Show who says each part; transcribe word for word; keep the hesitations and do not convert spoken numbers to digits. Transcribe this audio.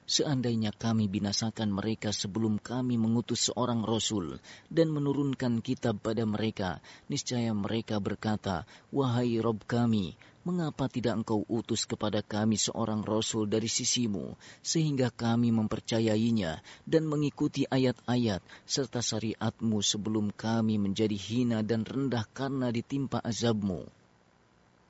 Speaker 1: Seandainya kami binasakan mereka sebelum kami mengutus seorang Rasul dan menurunkan kitab pada mereka, niscaya mereka berkata, "Wahai Rabb kami, mengapa tidak Engkau utus kepada kami seorang Rasul dari sisimu, sehingga kami mempercayainya dan mengikuti ayat-ayat serta syariat-Mu sebelum kami menjadi hina dan rendah karena ditimpa azab-Mu?"